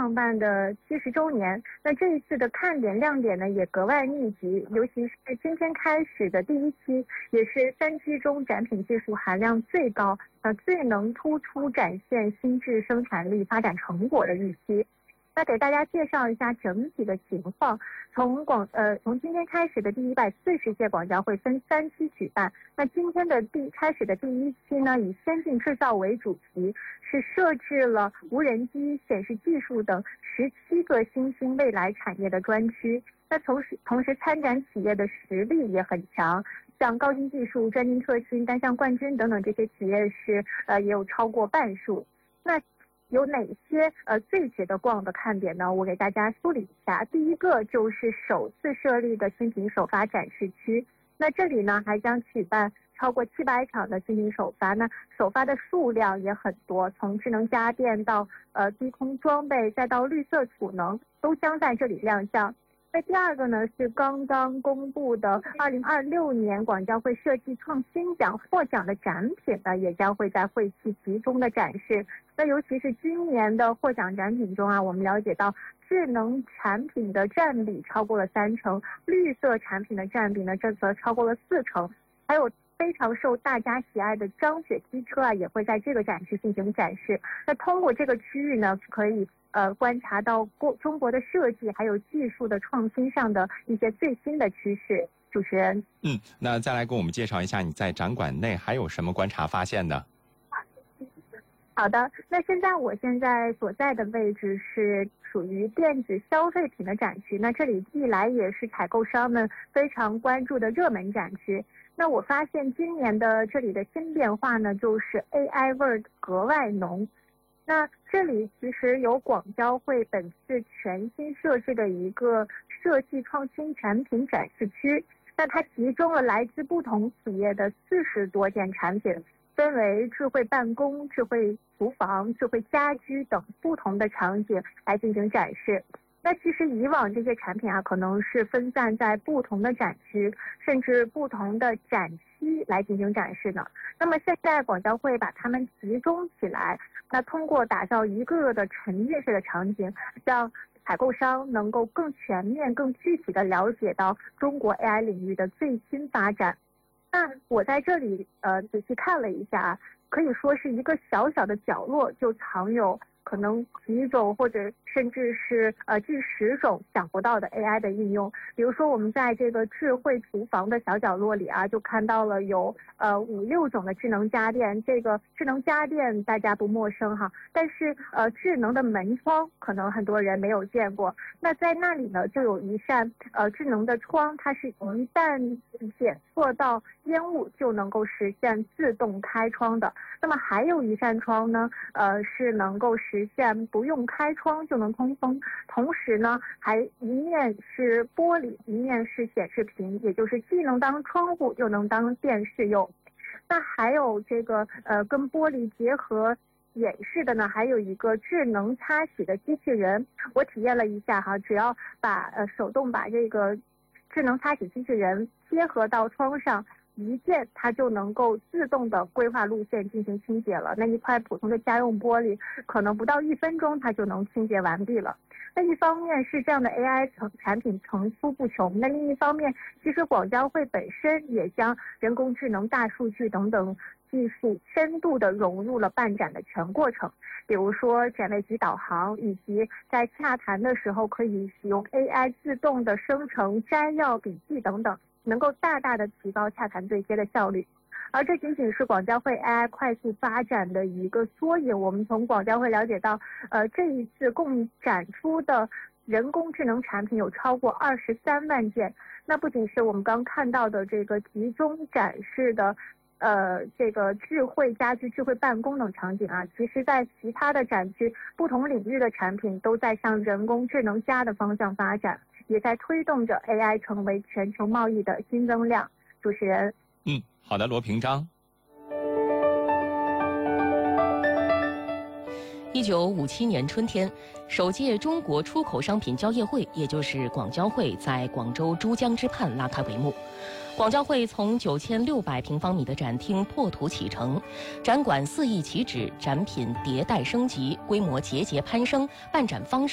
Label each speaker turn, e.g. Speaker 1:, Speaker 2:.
Speaker 1: 创办的70周年。那这一次的看点亮点呢也格外密集，尤其是今天开始的第1期，也是3期中展品技术含量最高、最能突出展现新质生产力发展成果的一期。那给大家介绍一下整体的情况。从今天开始的第140届广交会分3期举办。那今天的开始的第1期呢，以先进制造为主题，是设置了无人机、显示技术等17个新兴未来产业的专区。那同时参展企业的实力也很强，像高新技术、专精特新、单项冠军等等这些企业也有超过半数。那有哪些最值得逛的看点呢？我给大家梳理一下。第一个就是首次设立的新品首发展示区。那这里呢还将举办超过700场的新品首发，那首发的数量也很多，从智能家电到低空装备，再到绿色储能，都将在这里亮相。那第二个呢是刚刚公布的2026年广交会设计创新奖获奖的展品呢，也将会在会期集中的展示。那尤其是今年的获奖展品中啊，我们了解到智能产品的占比超过了30%，绿色产品的占比呢这则超过了40%，还有非常受大家喜爱的张雪机车啊，也会在这个展区进行展示。那通过这个区域呢，可以观察到中国的设计还有技术的创新上的一些最新的趋势。主持人，
Speaker 2: 那再来给我们介绍一下你在展馆内还有什么观察发现呢？
Speaker 1: 好的，那我现在所在的位置是属于电子消费品的展区，那这里历来也是采购商们非常关注的热门展区。那我发现今年的这里的新变化呢，就是 AI 味儿格外浓。那这里其实有广交会本次全新设置的一个设计创新产品展示区，那它集中了来自不同企业的40多件产品，分为智慧办公、智慧厨房、智慧家居等不同的场景来进行展示。那其实以往这些产品啊，可能是分散在不同的展区，甚至不同的展期来进行展示的。那么现在广交会把它们集中起来，那通过打造一个个的沉浸式的场景，让采购商能够更全面、更具体的了解到中国 AI 领域的最新发展。那我在这里仔细看了一下，可以说是一个小小的角落就藏有可能几种或者甚至是近10种想不到的 AI 的应用。比如说我们在这个智慧厨房的小角落里啊，就看到了有5、6种的智能家电。这个智能家电大家不陌生哈，但是智能的门窗可能很多人没有见过。那在那里呢，就有一扇智能的窗，它是一旦检测到烟雾就能够实现自动开窗的。那么还有一扇窗呢，是能够实现不用开窗就能通风，同时呢还一面是玻璃，一面是显示屏，也就是既能当窗户又能当电视用。那还有这个跟玻璃结合演示的呢，还有一个智能擦洗的机器人。我体验了一下哈，只要手动把这个智能擦洗机器人贴合到窗上，一键它就能够自动的规划路线进行清洁了。那一块普通的家用玻璃可能不到1分钟它就能清洁完毕了。那一方面是这样的 AI 产品层出不穷，那另一方面其实广交会本身也将人工智能、大数据等等技术深度的融入了办展的全过程。比如说展位及导航，以及在洽谈的时候可以使用 AI 自动的生成摘要笔记等等，能够大大的提高洽谈对接的效率。而这仅仅是广交会 AI 快速发展的一个缩影。我们从广交会了解到，这一次共展出的人工智能产品有超过23万件。那不仅是我们刚看到的这个集中展示的这个智慧家居、智慧办公等场景啊，其实在其他的展区，不同领域的产品都在向人工智能加的方向发展，也在推动着 AI 成为全球贸易的新增量。主持人，
Speaker 2: 好的，罗平章。
Speaker 3: 1957年春天，首届中国出口商品交易会，也就是广交会，在广州珠江之畔拉开帷幕。广交会从9600平方米的展厅破土启程，展馆4翼齐止，展品迭代升级，规模节节攀升，办展方式